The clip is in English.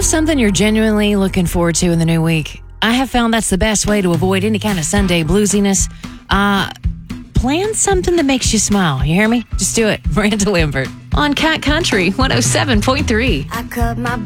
have something you're genuinely looking forward to in the new week? I have found that's the best way to avoid any kind of Sunday bluesiness. Plan something that makes you smile. You hear me? Just do it. Miranda Lambert on Cat Country 107.3. I cut my